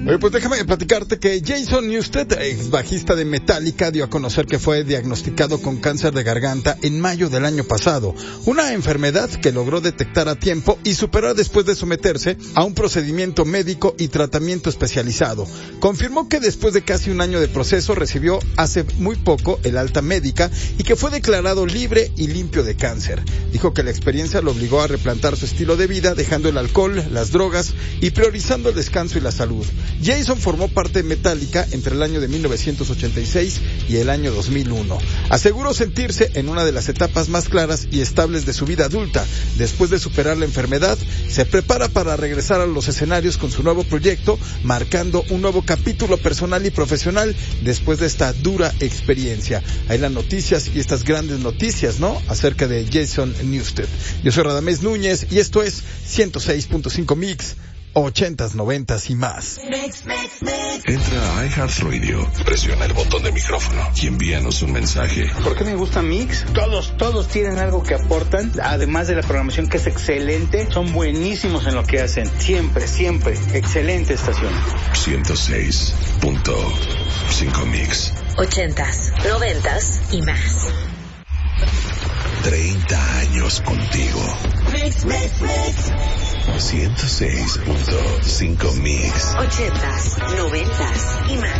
Oye, pues déjame platicarte que Jason Newsted, ex bajista de Metallica, dio a conocer que fue diagnosticado con cáncer de garganta en mayo del año pasado, una enfermedad que logró detectar a tiempo y superar después de someterse a un procedimiento médico y tratamiento especializado. Confirmó que después de casi un año de proceso recibió hace muy poco el alta médica y que fue declarado libre y limpio de cáncer. Dijo que la experiencia lo obligó a replantar su estilo de vida, dejando el alcohol, las drogas y priorizando el descanso y la salud. Jason formó parte de Metallica entre el año de 1986 y el año 2001. Aseguró sentirse en una de las etapas más claras y estables de su vida adulta. Después de superar la enfermedad, se prepara para regresar a los escenarios con su nuevo proyecto, marcando un nuevo capítulo personal y profesional después de esta dura experiencia. Hay las noticias y estas grandes noticias, ¿no?, acerca de Jason Newsted. Yo soy Radamés Núñez y esto es 106.5 Mix, 80s, 90s y más. Entra a iHeartRadio, presiona el botón de micrófono y envíanos un mensaje. ¿Por qué me gusta Mix? Todos tienen algo que aportan, además de la programación que es excelente, son buenísimos en lo que hacen. Siempre, excelente estación. 106.5 Mix. 80s, 90s y más. 30 años contigo. Mix. 106.5 Mix. 80s, 90s y más.